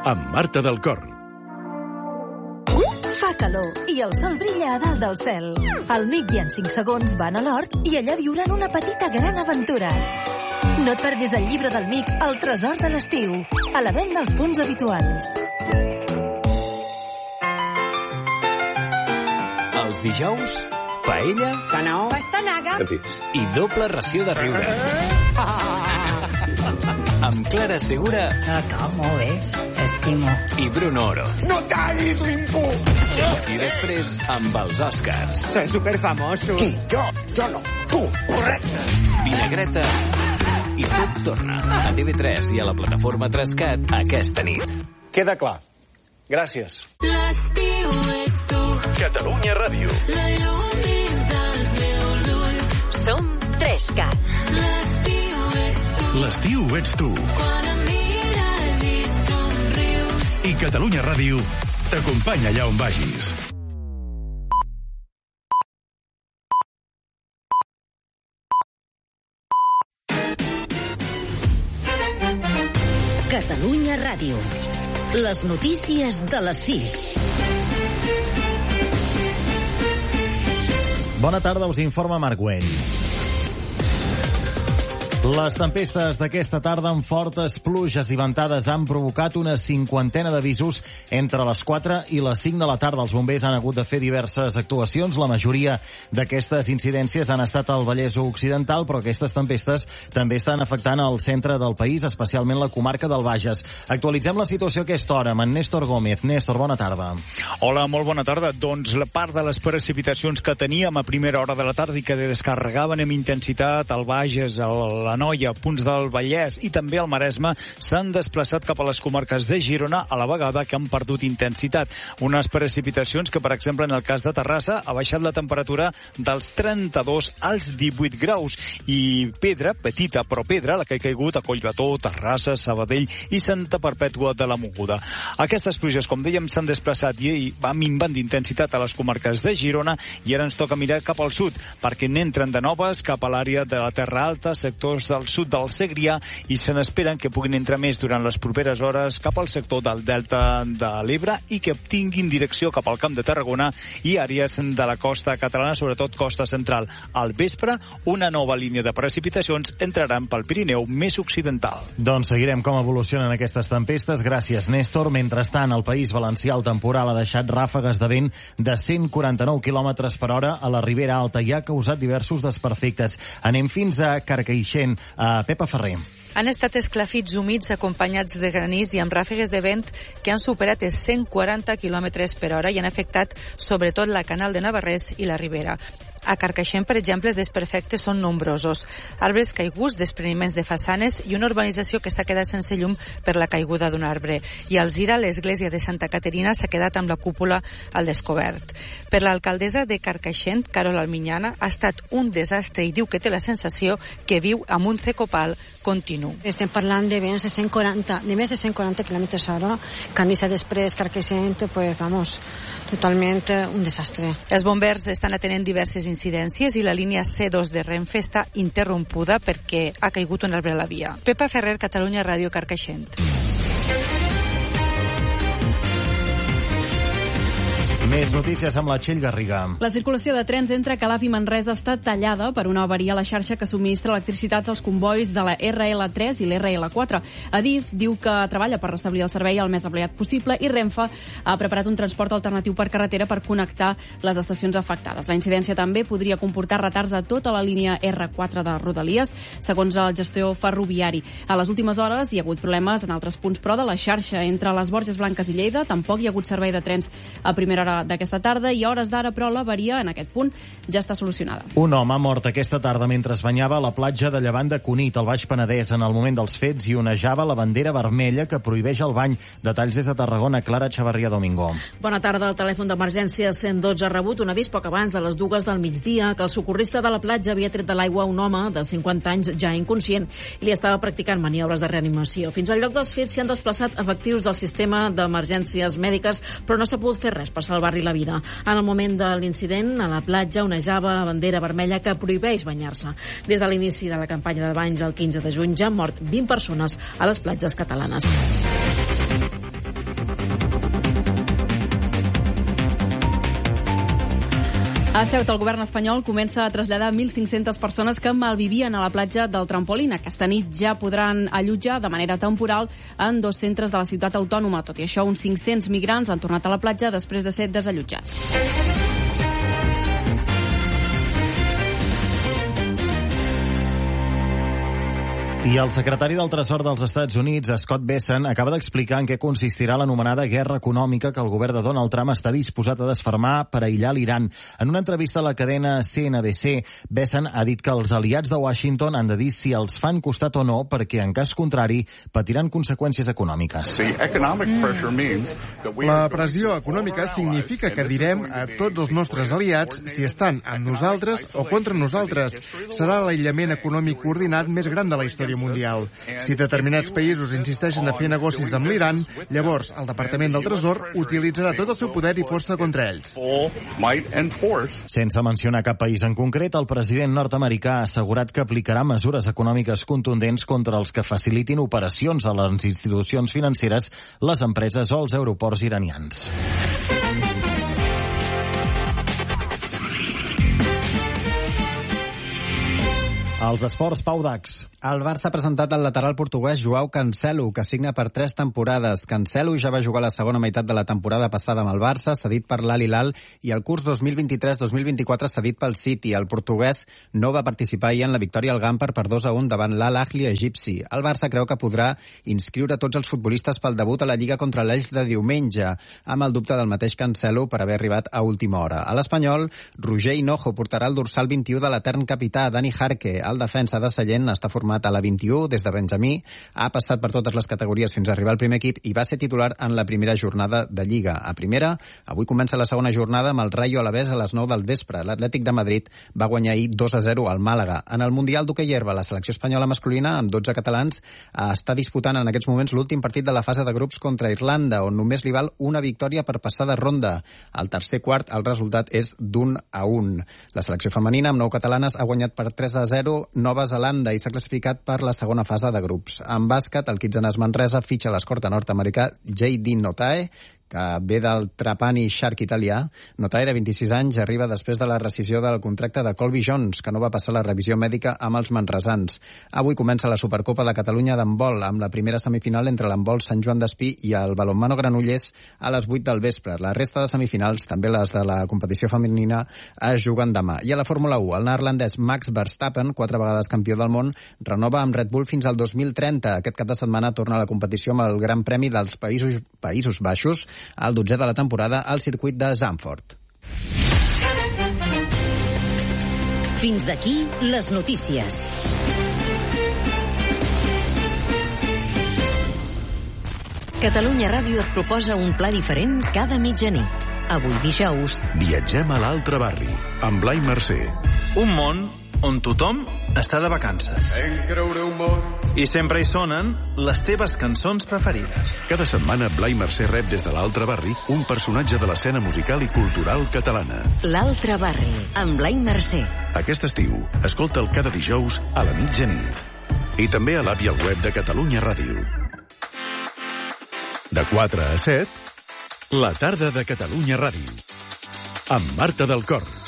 amb Marta del Corn. Fa calor i el sol brilla a dalt del cel. El Mic i en 5 segons van a l'hort i allà viuran una petita gran aventura. No et perdis el llibre del Mic, El tresor de l'estiu, a la venda als punts habituals. Els dijous, paella, canó, pastanaga i doble ració de riure. Amb Clara Segura. Molt bé, estimo. I Bruno Oro. No tallis l'imput! I després amb els Oscars. Soy superfamoso. Qui? Jo no. Tu, correcte. Vinagreta i tot torna a TV3 i a la plataforma 3CAT aquesta nit. Queda clar. Gràcies. L'estiu ets tu. Catalunya Ràdio. La llum dins dels meus ulls. Som 3CAT. L'estiu ets tu. L'estiu ets tu. Quan em mires i somrius. I Catalunya Ràdio t'acompanya allà on vagis. Catalunya Ràdio. Les notícies de les 6. Bona tarda, us informa Marc Güell. Les tempestes d'aquesta tarda amb fortes pluges i ventades han provocat una 50ena d'avisos entre les 4 i les 5 de la tarda. Els bombers han hagut de fer diverses actuacions. La majoria d'aquestes incidències han estat al Vallès Occidental, però aquestes tempestes també estan afectant el centre del país, especialment la comarca del Bages. Actualitzem la situació a aquesta hora amb en Néstor Gómez. Néstor, bona tarda. Hola, molt bona tarda. Doncs la part de les precipitacions que teníem a primera hora de la tarda i que descarregaven amb intensitat al Bages, a l'Anoia, punts del Vallès i també al Maresme, s'han desplaçat cap a les comarques de Girona a la vegada que han perdut intensitat. Unes precipitacions que, per exemple, en el cas de Terrassa, ha baixat la temperatura dels 32 als 18 graus. I pedra, petita però pedra, la que ha caigut a Collbató, Terrassa, Sabadell i Santa Perpètua de la Mogoda. Aquestes pluges, com dèiem, s'han desplaçat i van minvant d'intensitat a les comarques de Girona i ara ens toca mirar cap al sud, perquè n'entren de noves cap a l'àrea de la Terra Alta, sectors del sud del Segrià, i se n'esperen que puguin entrar més durant les properes hores cap al sector del Delta de l'Ebre i que tinguin direcció cap al Camp de Tarragona i àrees de la costa catalana, sobretot costa central. Al vespre, una nova línia de precipitacions entraran pel Pirineu més occidental. Doncs seguirem com evolucionen aquestes tempestes. Gràcies, Néstor. Mentrestant, al País Valencià el temporal ha deixat ràfegues de vent de 149 km per hora a la Ribera Alta i ha causat diversos desperfectes. Anem fins a Carcaixent. Pepa Ferrer. Han estat esclafits humits acompanyats de granís i amb ràfegues de vent que han superat els 140 km per hora i han afectat sobretot la Canal de Navarrés i la Ribera. A Carcaixent, per exemple, els desperfectes són nombrosos. Arbres caiguts, despreniments de façanes i una urbanització que s'ha quedat sense llum per la caiguda d'un arbre. I a Alzira, l'església de Santa Caterina s'ha quedat amb la cúpula al descobert. Per l'alcaldessa de Carcaixent, Carol Alminyana, ha estat un desastre i diu que té la sensació que viu amb un cecopal continu. Estem parlant de vents de més de 140 km/h, que anissa després Carcaixent, pues vamos, totalment un desastre. Els bombers estan atenent diverses incidències i la línia C2 de Renfe està interrompuda perquè ha caigut un arbre a la via. Pepa Ferrer, Catalunya Ràdio, Carcaixent. Més notícies amb la Txell Garriga. La circulació de trens entre Calaf i Manresa està tallada per una avaria a la xarxa que subministra electricitat als convois de la RL3 i l'RL4. Adif diu que treballa per restablir el servei el més aviat possible i Renfe ha preparat un transport alternatiu per carretera per connectar les estacions afectades. La incidència també podria comportar retards a tota la línia R4 de Rodalies, segons el gestor ferroviari. A les últimes hores hi ha hagut problemes en altres punts, però de la xarxa entre les Borges Blanques i Lleida tampoc hi ha hagut servei de trens a primera hora d'aquesta tarda i a hores d'ara, però l'avaria en aquest punt ja està solucionada. Un home ha mort aquesta tarda mentre es banyava a la platja de Llevant de Cunit, al Baix Penedès, en el moment dels fets i onejava la bandera vermella que prohibeix el bany. Detalls des de Tarragona, Clara Xavarria Domingo. Bona tarda. El telèfon d'emergència 112 ha rebut un avís poc abans de les 2 del migdia que el socorrista de la platja havia tret de l'aigua un home de 50 anys ja inconscient i li estava practicant maniobres de reanimació. Fins al lloc dels fets s'hi han desplaçat efectius del sistema d'emergències mèdiques, però no s'ha pogut fer res per salvar-li la vida. En el moment de l'incident, a la platja onejava la bandera vermella que prohibeix banyar-se. Des de l'inici de la campanya de banys el 15 de juny ja han mort 20 persones a les platges catalanes. A Ceuta, el govern espanyol comença a traslladar 1.500 persones que malvivien a la platja del Trampolín. Aquesta nit ja podran allotjar de manera temporal en 2 centres de la ciutat autònoma. Tot i això, uns 500 migrants han tornat a la platja després de ser desallotjats. I el secretari del Tresor dels Estats Units, Scott Bessent, acaba d'explicar en què consistirà l'anomenada guerra econòmica que el govern de Donald Trump està disposat a desfermar per aïllar l'Iran. En una entrevista a la cadena CNBC, Bessent ha dit que els aliats de Washington han de dir si els fan costat o no, perquè en cas contrari patiran conseqüències econòmiques. La pressió econòmica significa que direm a tots els nostres aliats si estan amb nosaltres o contra nosaltres. Serà l'aïllament econòmic coordinat més gran de la història mundial. Si determinats països insisteixen a fer negocis amb l'Iran, llavors el Departament del Tresor utilitzarà tot el seu poder i força contra ells. Sense mencionar cap país en concret, el president nord-americà ha assegurat que aplicarà mesures econòmiques contundents contra els que facilitin operacions a les institucions financeres, les empreses o els aeroports iranians. Els esports, Pau Dax. El Barça ha presentat el lateral portuguès Joao Cancelo, que signa per 3 temporades. Cancelo ja va jugar la segona meitat de la temporada passada amb el Barça, cedit per l'Al-Hilal, i el curs 2023-2024 cedit pel City. El portuguès no va participar ahir en la victòria al Gamper per 2-1 davant l'Al-Ahli egipci. El Barça creu que podrà inscriure tots els futbolistes pel debut a la Lliga contra l'Elx de diumenge, amb el dubte del mateix Cancelo per haver arribat a última hora. A l'Espanyol, Roger Hinojo portarà el dorsal 21 de l'etern capità Dani Jarque. El defensa de Sallent està format a la 21 des de Benjamí, ha passat per totes les categories fins a arribar al primer equip i va ser titular en la primera jornada de Lliga. A primera, avui comença la segona jornada amb el Rayo Alavés a les 9 del vespre. L'Atlètic de Madrid va guanyar ahir 2-0 al Màlaga. En el Mundial d'hoquei herba, la selecció espanyola masculina, amb 12 catalans, està disputant en aquests moments l'últim partit de la fase de grups contra Irlanda, on només li val una victòria per passar de ronda. Al tercer quart, el resultat és d'1-1. La selecció femenina, amb 9 catalanes, ha guanyat per 3-0 Nova Zelanda i s'ha classificat per la segona fase de grups. En bàsquet, el Kitsanes Manresa fitxa l'escorta nord-americà J.D. Notae, que ve del Trapani Shark italià. Notae, de 26 anys, arriba després de la rescissió del contracte de Colby Jones, que no va passar la revisió mèdica amb els manresans. Avui comença la Supercopa de Catalunya d'handbol, amb la primera semifinal entre l'handbol Sant Joan d'Espí i el balonmano Granollers a les 8 del vespre. La resta de semifinals, també les de la competició femenina, es juguen demà. I a la Fórmula 1, el neerlandès Max Verstappen, 4 vegades campió del món, renova amb Red Bull fins al 2030. Aquest cap de setmana torna a la competició amb el Gran Premi dels Països Baixos, el 12è de la temporada al circuit de Zandvoort. Fins aquí les notícies. Catalunya Ràdio et proposa un pla diferent cada mitjanit. Avui dijous... Viatgem a l'altre barri, amb Blai Mercè. Un món on tothom està de vacances. I sempre hi sonen les teves cançons preferides. Cada setmana Blai Mercè rep des de l'altre barri un personatge de l'escena musical i cultural catalana. L'altre barri, amb Blai Mercè. Aquest estiu, escolta'l cada dijous a la mitjanit. I també a l'app i al web de Catalunya Ràdio. De 4 a 7, la tarda de Catalunya Ràdio. Amb Marta del Cor.